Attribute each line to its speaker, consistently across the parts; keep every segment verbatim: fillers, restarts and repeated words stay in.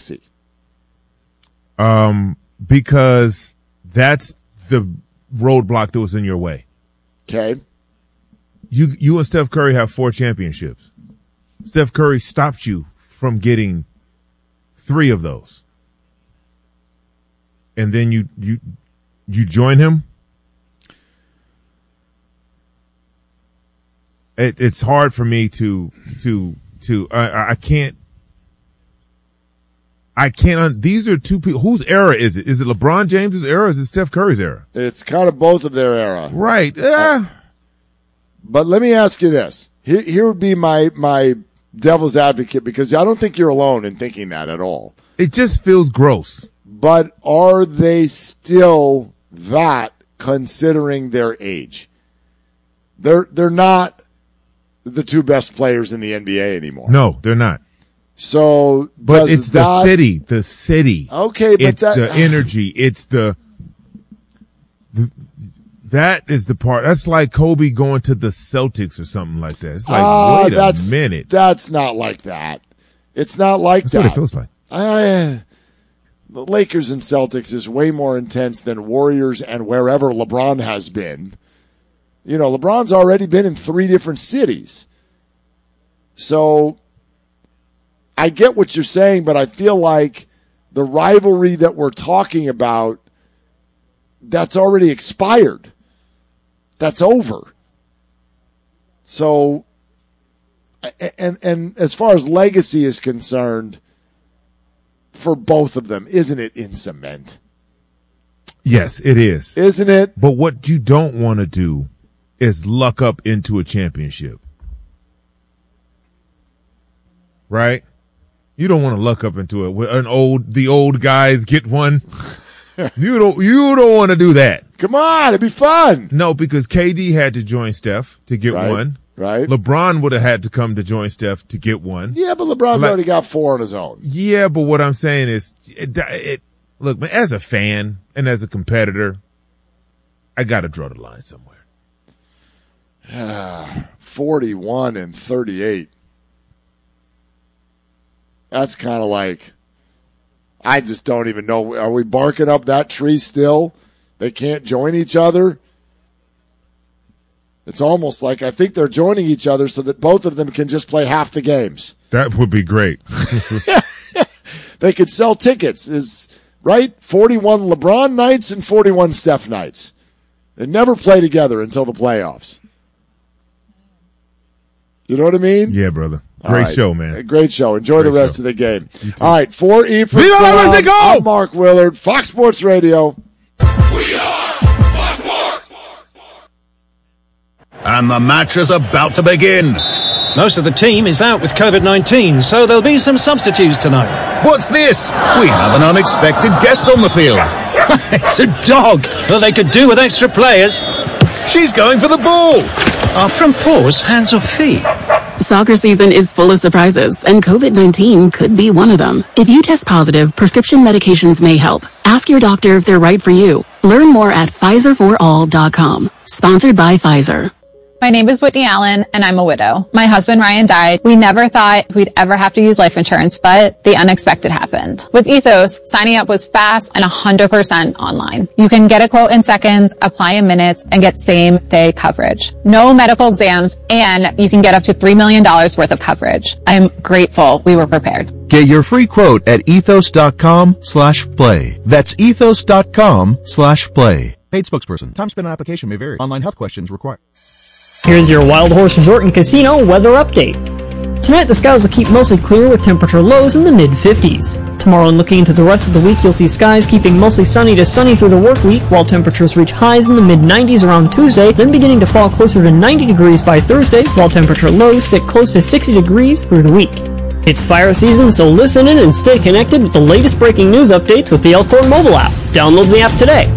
Speaker 1: legacy?
Speaker 2: Um, because that's the roadblock that was in your way.
Speaker 1: Okay.
Speaker 2: You, you and Steph Curry have four championships. Steph Curry stopped you from getting three of those. And then you, you, you join him. It, it's hard for me to, to, to, I, I can't, I can't, these are two people, whose era is it? Is it LeBron James's era or is it Steph Curry's era?
Speaker 1: It's kind of both of their era.
Speaker 2: Right. Yeah.
Speaker 1: Uh, but let me ask you this. Here, here would be my, my devil's advocate, because I don't think you're alone in thinking that at all.
Speaker 2: It just feels gross.
Speaker 1: But are they still that, considering their age? They're, they're not the two best players in the N B A anymore.
Speaker 2: No, they're not.
Speaker 1: So,
Speaker 2: but it's
Speaker 1: that,
Speaker 2: the city, the city.
Speaker 1: Okay, but
Speaker 2: it's
Speaker 1: that,
Speaker 2: the energy. It's the, the, that is the part. That's like Kobe going to the Celtics or something like that. It's like, uh, wait a minute.
Speaker 1: That's not like that. It's not like
Speaker 2: that's
Speaker 1: that.
Speaker 2: That's what it feels like.
Speaker 1: I, the Lakers and Celtics is way more intense than Warriors and wherever LeBron has been. You know, LeBron's already been in three different cities. So I get what you're saying, but I feel like the rivalry that we're talking about, that's already expired. That's over. So, and and as far as legacy is concerned, for both of them, isn't it in cement?
Speaker 2: Yes, it is.
Speaker 1: Isn't it?
Speaker 2: But what you don't want to do is luck up into a championship. Right? You don't want to luck up into it. An old, the old guys get one. you don't, you don't want to do that.
Speaker 1: Come on, it'd be fun.
Speaker 2: No, because K D had to join Steph to get
Speaker 1: right,
Speaker 2: one.
Speaker 1: Right.
Speaker 2: LeBron would have had to come to join Steph to get one.
Speaker 1: Yeah, but LeBron's like, already got four on his own.
Speaker 2: Yeah, but what I'm saying is, it, it, look, man, as a fan and as a competitor, I got to draw the line somewhere.
Speaker 1: forty-one and thirty-eight. That's kind of like, I just don't even know. Are we barking up that tree still? They can't join each other? It's almost like I think they're joining each other so that both of them can just play half the games.
Speaker 2: That would be great.
Speaker 1: They could sell tickets, is right? forty-one LeBron nights and forty-one Steph nights. They never play together until the playoffs. You know what I mean?
Speaker 2: Yeah, brother. Great right. show, man.
Speaker 1: Great show. Enjoy Great the rest show. of the game. All right, for E for
Speaker 2: Viva la Mexico!
Speaker 1: I'm Mark Willard, Fox Sports Radio.
Speaker 3: We are Fox Sports.
Speaker 4: And the match is about to begin.
Speaker 5: Most of the team is out with covid nineteen, so there'll be some substitutes tonight.
Speaker 4: What's this? We have an unexpected guest on the field.
Speaker 5: It's a dog. Well, they could do with extra players.
Speaker 4: She's going for the ball.
Speaker 5: Are front paws hands or feet?
Speaker 6: Soccer season is full of surprises, and covid nineteen could be one of them. If you test positive, prescription medications may help. Ask your doctor if they're right for you. Learn more at Pfizer for all dot com. Sponsored by Pfizer.
Speaker 7: My name is Whitney Allen, and I'm a widow. My husband, Ryan, died. We never thought we'd ever have to use life insurance, but the unexpected happened. With Ethos, signing up was fast and one hundred percent online. You can get a quote in seconds, apply in minutes, and get same-day coverage. No medical exams, and you can get up to three million dollars worth of coverage. I'm grateful we were prepared.
Speaker 8: Get your free quote at ethos.com slash play. That's ethos.com slash play.
Speaker 9: Paid spokesperson. Time spent on application may vary. Online health questions required.
Speaker 10: Here's your Wild Horse Resort and Casino weather update. Tonight the skies will keep mostly clear with temperature lows in the mid fifties. Tomorrow and looking into the rest of the week, you'll see skies keeping mostly sunny to sunny through the work week, while temperatures reach highs in the mid nineties around Tuesday, then beginning to fall closer to ninety degrees by Thursday, while temperature lows sit close to sixty degrees through the week. It's fire season, so listen in and stay connected with the latest breaking news updates with the Elkhorn mobile app. Download the app today.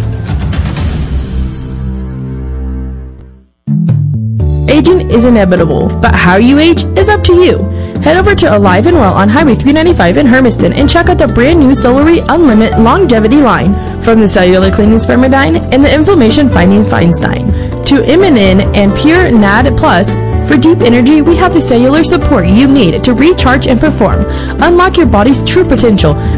Speaker 11: Aging is inevitable, but how you age is up to you. Head over to Alive and Well on Highway three ninety-five in Hermiston and check out the brand new Solari Unlimited Longevity line. From the cellular cleaning Spermidine and the inflammation fighting Feinstein to Immunin and Pure N A D Plus. For deep energy, we have the cellular support you need to recharge and perform. Unlock your body's true potential.